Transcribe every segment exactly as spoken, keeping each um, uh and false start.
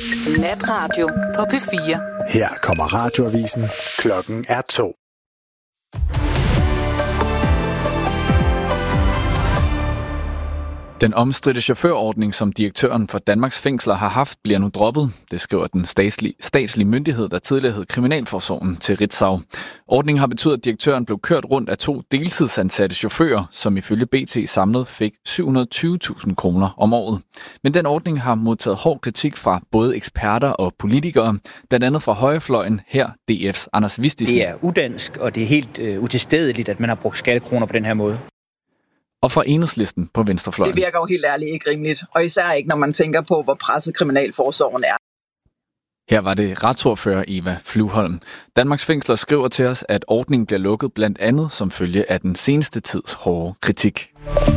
Natradio på P fire. Her kommer radioavisen. Klokken er to. Den omstridte chaufførordning, som direktøren for Danmarks Fængsler har haft, bliver nu droppet. Det skriver den statslige, statslige myndighed, der tidligere hed Kriminalforsorgen, til Ritzau. Ordningen har betydet, at direktøren blev kørt rundt af to deltidsansatte chauffører, som ifølge B T samlet fik syv hundrede og tyve tusind kroner om året. Men den ordning har modtaget hård kritik fra både eksperter og politikere, blandt andet fra højrefløjen, her D F's Anders Vistisen. Det er udansk, og det er helt øh, utilstedeligt, at man har brugt skattekroner på den her måde. Og fra Enhedslisten på venstrefløjen. Det virker jo helt ærligt ikke rimeligt, og især ikke, når man tænker på, hvor presset kriminalforsorgen er. Her var det retsordfører Eva Flyvholm. Danmarks Fængsler skriver til os, at ordningen bliver lukket blandt andet som følge af den seneste tids hårde kritik.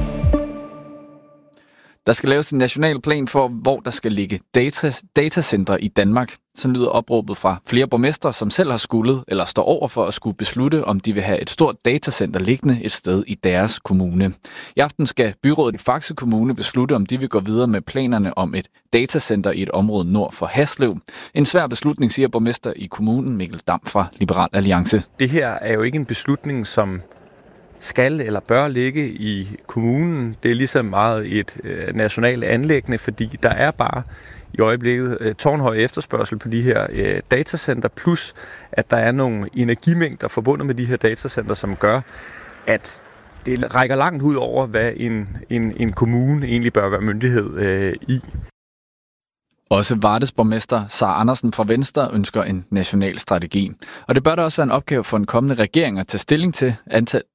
Der skal laves en national plan for, hvor der skal ligge data, datacentre i Danmark. Så lyder opråbet fra flere borgmestre, som selv har skullet eller står over for at skulle beslutte, om de vil have et stort datacenter liggende et sted i deres kommune. I aften skal byrådet i Faxe Kommune beslutte, om de vil gå videre med planerne om et datacenter i et område nord for Haslev. En svær beslutning, siger borgmester i kommunen Mikkel Dam fra Liberal Alliance. Det her er jo ikke en beslutning, som skal eller bør ligge i kommunen. Det er ligesom meget et øh, nationalt anliggende, fordi der er bare i øjeblikket øh, tårnhøj efterspørgsel på de her øh, datacenter, plus at der er nogle energimængder forbundet med de her datacenter, som gør, at det rækker langt ud over, hvad en, en, en kommune egentlig bør være myndighed øh, i. Også Vardes borgmester Sara Andersen fra Venstre ønsker en national strategi. Og det bør da også være en opgave for en kommende regering at tage stilling til,